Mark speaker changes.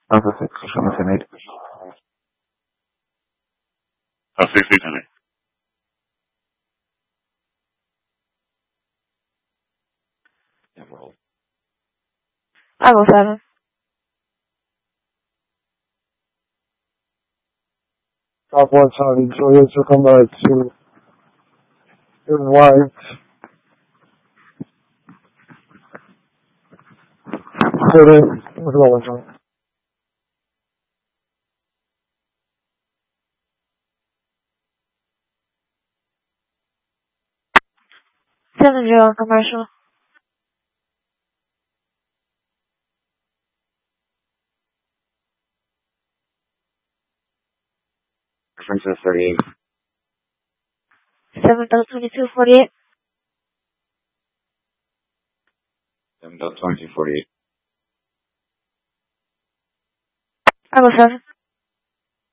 Speaker 1: Alpha 6, Jonathan 8.
Speaker 2: Alpha 6, Jonathan 8.
Speaker 3: Emerald.
Speaker 4: Bravo 7.
Speaker 5: Top 1 Charlie, Juliet, you'll come back to your white. Clear, look at all John.
Speaker 4: Seven zero commercial.
Speaker 3: References 38.
Speaker 4: 7.2248.
Speaker 3: 7.2248.
Speaker 4: Bravo 7.